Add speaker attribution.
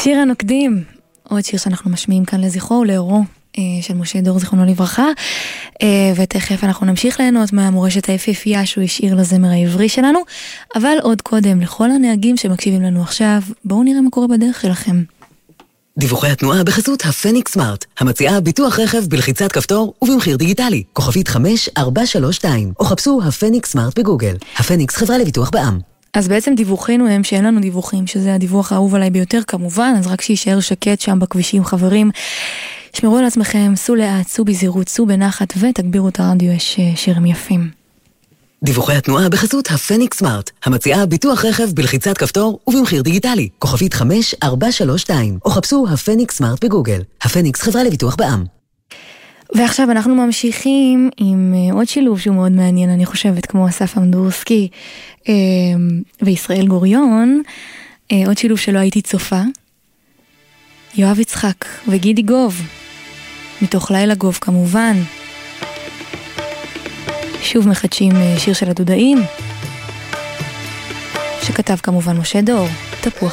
Speaker 1: שיר הנוקדים, עוד שיר שאנחנו משמיעים כאן לזכרו ולאורו של משה דור זיכרונו לברכה, ותכף אנחנו נמשיך ליהנות מהמורשת היפהפייה שהוא השאיר לזמר העברי שלנו, אבל עוד קודם, לכל הנהגים שמקשיבים לנו עכשיו, בואו נראה מה קורה בדרך שלכם.
Speaker 2: דיווחי התנועה בחסות הפניקס סמארט, המציעה ביטוח רכב בלחיצת כפתור ובמחיר דיגיטלי, כוכבית 5432, או חפשו הפניקס סמארט בגוגל. הפניקס, חברה לביטוח בע"מ.
Speaker 1: אז בעצם דיווחינו הם שאין לנו דיווחים, שזה הדיווח האהוב עליי ביותר כמובן, אז רק שישאר שקט שם בכבישים חברים. שמרו על עצמכם, סעו לאט, סעו בזהירות, סעו בנחת ותגבירו את הרדיו, יש שירים יפים.
Speaker 2: דיווחי התנועה בחסות הפניקס סמארט, המציעה ביטוח רכב בלחיצת כפתור ובמחיר דיגיטלי, כוכבית 5432, או חפשו הפניקס סמארט בגוגל. הפניקס, חברה לביטוח בע"מ.
Speaker 1: ועכשיו אנחנו ממשיכים עם עוד שילוב שהוא מאוד מעניין, אני חושבת, כמו אסף אמדורסקי וישראל גוריון, עוד שילוב שלא הייתי צופה, יואב יצחק וגידי גוב, מתוך לילה גוב כמובן. שוב מחדשים שיר של הדודאים, שכתב כמובן משה דור, תפוח